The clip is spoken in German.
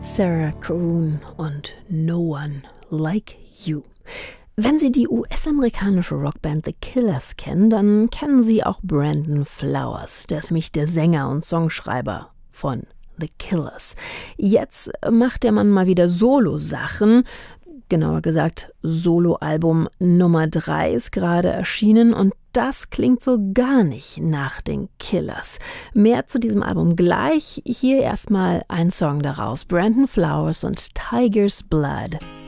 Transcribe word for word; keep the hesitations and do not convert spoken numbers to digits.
Sarah Caroon und No One Like You. Wenn Sie die U S-amerikanische Rockband The Killers kennen, dann kennen Sie auch Brandon Flowers. Der ist nämlich der Sänger und Songschreiber von The Killers. Jetzt macht der Mann mal wieder Solo-Sachen. Genauer gesagt, Soloalbum Nummer drei ist gerade erschienen und das klingt so gar nicht nach den Killers. Mehr zu diesem Album gleich. Hier erstmal ein Song daraus. Brandon Flowers und Tiger's Blood.